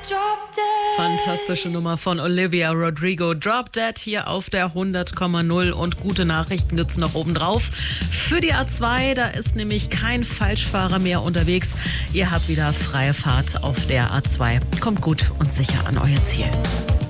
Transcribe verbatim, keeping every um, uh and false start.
Fantastische Nummer von Olivia Rodrigo. Drop Dead hier auf der hundert Komma null und gute Nachrichten gibt's noch obendrauf. Für die A zwei, da ist nämlich kein Falschfahrer mehr unterwegs. Ihr habt wieder freie Fahrt auf der A zwei. Kommt gut und sicher an euer Ziel.